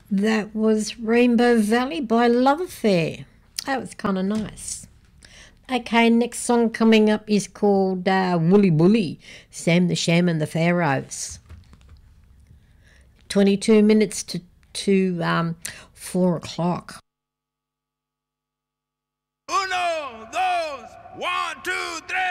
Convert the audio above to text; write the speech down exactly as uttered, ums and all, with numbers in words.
That was Rainbow Valley by Love Affair. That was kind of nice. Okay, next song coming up is called uh, Woolly Bully, Sam the Sham and the Pharaohs. twenty-two minutes to, to um, four o'clock. Uno, dos, one, two, three.